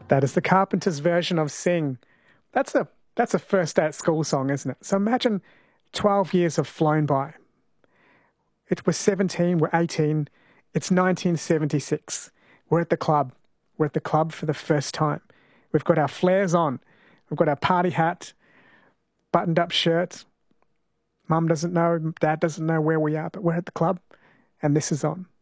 That is the Carpenters' version of Sing. That's a first day at school song, isn't it? So imagine 12 years have flown by. It was 17, we're 18, it's 1976. We're at the club. We're at the club for the first time. We've got our flares on. We've got our party hat, buttoned up shirt. Mum doesn't know, Dad doesn't know where we are, but we're at the club and this is on.